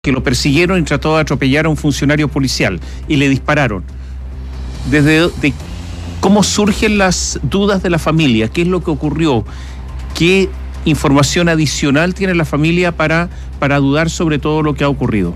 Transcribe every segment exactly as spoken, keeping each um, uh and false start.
que lo persiguieron y trató de atropellar a un funcionario policial y le dispararon. Desde de cómo surgen las dudas de la familia, qué es lo que ocurrió, qué información adicional tiene la familia para, para dudar sobre todo lo que ha ocurrido.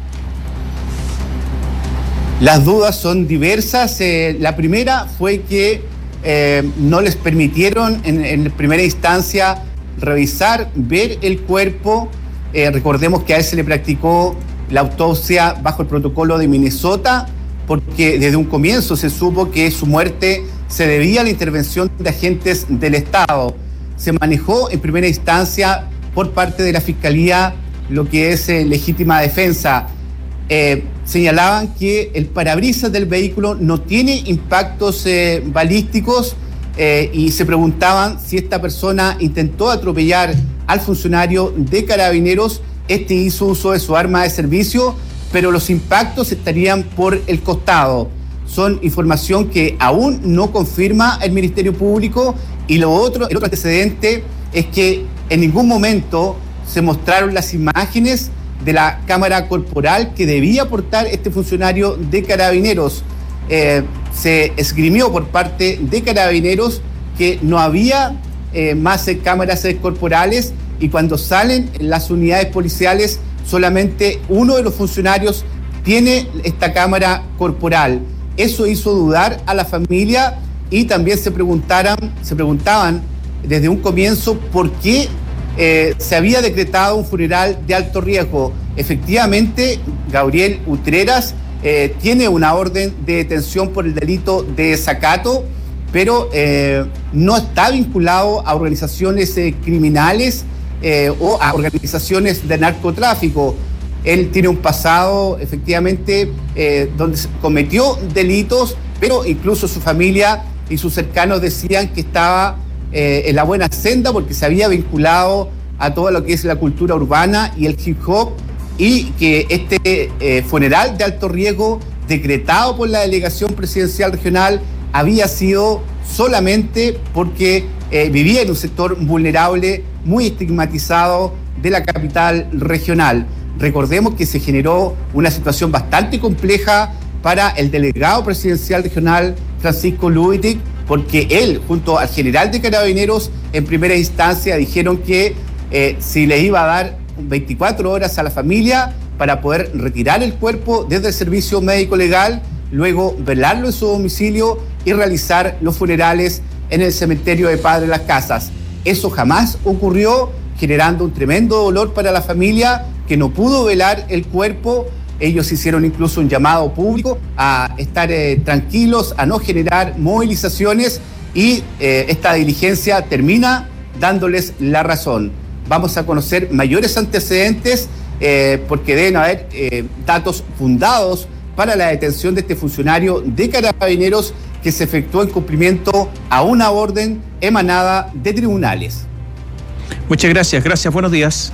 Las dudas son diversas. Eh, la primera fue que eh, no les permitieron en, en primera instancia revisar, ver el cuerpo. Eh, recordemos que a él se le practicó la autopsia bajo el protocolo de Minnesota, porque desde un comienzo se supo que su muerte se debía a la intervención de agentes del Estado. Se manejó en primera instancia por parte de la Fiscalía lo que es eh, legítima defensa. Eh, señalaban que el parabrisas del vehículo no tiene impactos eh, balísticos eh, y se preguntaban si esta persona intentó atropellar al funcionario de Carabineros. Este hizo uso de su arma de servicio, pero los impactos estarían por el costado. Son información que aún no confirma el Ministerio Público. Y lo otro, el otro antecedente es que en ningún momento se mostraron las imágenes de la cámara corporal que debía portar este funcionario de Carabineros. Eh, se esgrimió por parte de Carabineros que no había eh, más eh, cámaras eh, corporales, y cuando salen las unidades policiales solamente uno de los funcionarios tiene esta cámara corporal. Eso hizo dudar a la familia y también se preguntaran, se preguntaban desde un comienzo por qué eh, se había decretado un funeral de alto riesgo. Efectivamente, Gabriel Utreras eh, tiene una orden de detención por el delito de desacato, pero eh, no está vinculado a organizaciones eh, criminales eh, o a organizaciones de narcotráfico. Él tiene un pasado, efectivamente, eh, donde cometió delitos, pero incluso su familia y sus cercanos decían que estaba eh, en la buena senda porque se había vinculado a todo lo que es la cultura urbana y el hip hop, y que este eh, funeral de alto riesgo decretado por la delegación presidencial regional había sido solamente porque eh, vivía en un sector vulnerable, muy estigmatizado de la capital regional. Recordemos que se generó una situación bastante compleja para el delegado presidencial regional, Francisco Lubitic, porque él, junto al general de Carabineros, en primera instancia dijeron que eh, si le iba a dar veinticuatro horas a la familia para poder retirar el cuerpo desde el servicio médico legal, luego velarlo en su domicilio y realizar los funerales en el cementerio de Padre Las Casas. Eso jamás ocurrió, generando un tremendo dolor para la familia que no pudo velar el cuerpo. Ellos hicieron incluso un llamado público a estar eh, tranquilos, a no generar movilizaciones, y eh, esta diligencia termina dándoles la razón. Vamos a conocer mayores antecedentes eh, porque deben haber eh, datos fundados para la detención de este funcionario de Carabineros que se efectuó en cumplimiento a una orden emanada de tribunales. Muchas gracias, gracias, buenos días.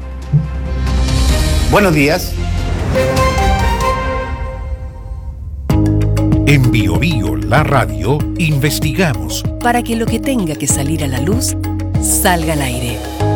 Buenos días. En Bio Bio, la radio, investigamos para que lo que tenga que salir a la luz salga al aire.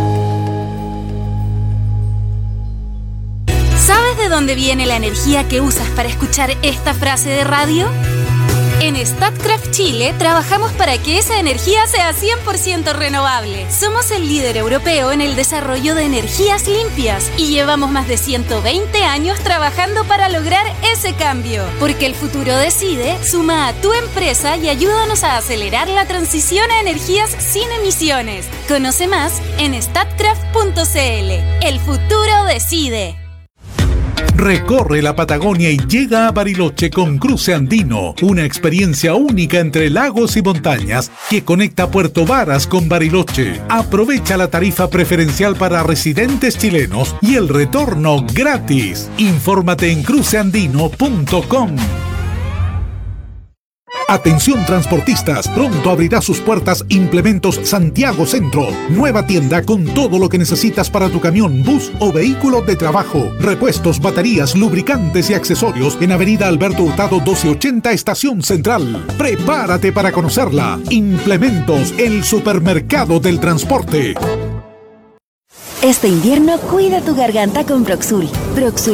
¿Sabes de dónde viene la energía que usas para escuchar esta frase de radio? En Statkraft Chile trabajamos para que esa energía sea cien por ciento renovable. Somos el líder europeo en el desarrollo de energías limpias y llevamos más de ciento veinte años trabajando para lograr ese cambio. Porque el futuro decide, suma a tu empresa y ayúdanos a acelerar la transición a energías sin emisiones. Conoce más en statkraft punto c l. El futuro decide. Recorre la Patagonia y llega a Bariloche con Cruce Andino, una experiencia única entre lagos y montañas que conecta Puerto Varas con Bariloche. Aprovecha la tarifa preferencial para residentes chilenos y el retorno gratis. Infórmate en cruce andino punto com. Atención transportistas, pronto abrirá sus puertas Implementos Santiago Centro. Nueva tienda con todo lo que necesitas para tu camión, bus o vehículo de trabajo. Repuestos, baterías, lubricantes y accesorios en Avenida Alberto Hurtado doce ochenta, Estación Central. Prepárate para conocerla. Implementos, el supermercado del transporte. Este invierno cuida tu garganta con Broxul. Broxul